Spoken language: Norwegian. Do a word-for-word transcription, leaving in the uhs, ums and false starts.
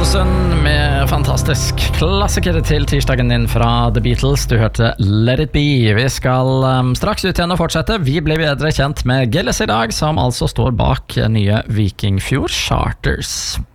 Ålesund med fantastisk klassiker til tirsdagen din fra The Beatles. Du hørte Let It Be. Vi skal um, straks ut igjen og fortsette. Vi ble bedre kjent med Gilles i dag, som altså står bak nye Vikingfjord Charters.